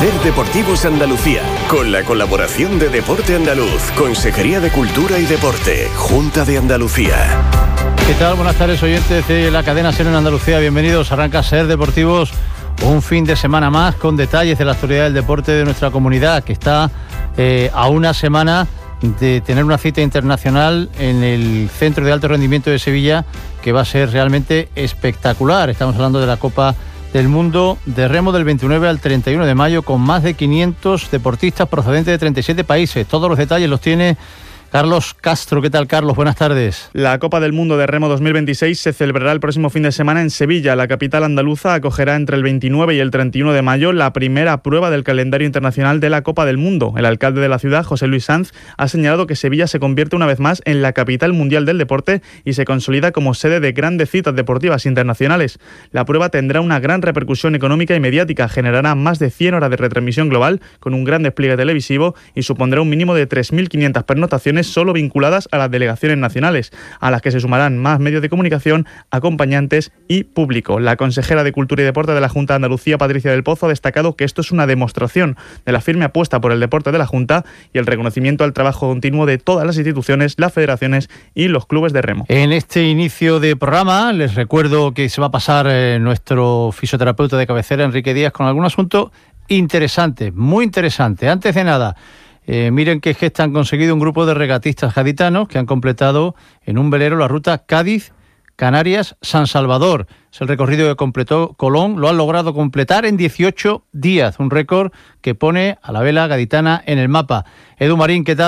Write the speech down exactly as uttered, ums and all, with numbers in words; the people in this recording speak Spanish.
Ser Deportivos Andalucía, con la colaboración de Deporte Andaluz, Consejería de Cultura y Deporte, Junta de Andalucía. ¿Qué tal? Buenas tardes, oyentes de la cadena SER en Andalucía. Bienvenidos. Arranca Ser Deportivos, un fin de semana más con detalles de la actualidad del deporte de nuestra comunidad, que está eh, a una semana de tener una cita internacional en el Centro de Alto Rendimiento de Sevilla, que va a ser realmente espectacular. Estamos hablando de la Copa del Mundo de Remo del veintinueve al treinta y uno de mayo, con más de quinientos deportistas procedentes de treinta y siete países. Todos los detalles los tiene Carlos Castro. ¿Qué tal, Carlos? Buenas tardes. La Copa del Mundo de Remo dos mil veintiséis se celebrará el próximo fin de semana en Sevilla. La capital andaluza acogerá entre el veintinueve y el treinta y uno de mayo la primera prueba del calendario internacional de la Copa del Mundo. El alcalde de la ciudad, José Luis Sanz, ha señalado que Sevilla se convierte una vez más en la capital mundial del deporte y se consolida como sede de grandes citas deportivas internacionales. La prueba tendrá una gran repercusión económica y mediática, generará más de cien horas de retransmisión global con un gran despliegue televisivo y supondrá un mínimo de tres mil quinientas pernoctaciones solo vinculadas a las delegaciones nacionales, a las que se sumarán más medios de comunicación, acompañantes y público. La consejera de Cultura y Deporte de la Junta de Andalucía, Patricia del Pozo, ha destacado que esto es una demostración de la firme apuesta por el deporte de la Junta y el reconocimiento al trabajo continuo de todas las instituciones, las federaciones y los clubes de remo. En este inicio de programa les recuerdo que se va a pasar eh, nuestro fisioterapeuta de cabecera, Enrique Díaz, con algún asunto interesante, muy interesante. Antes de nada, Eh, miren que es que han conseguido un grupo de regatistas gaditanos que han completado en un velero la ruta Cádiz, Canarias, San Salvador. Es el recorrido que completó Colón. Lo han logrado completar en dieciocho días, un récord que pone a la vela gaditana en el mapa. Edu Marín, ¿qué tal?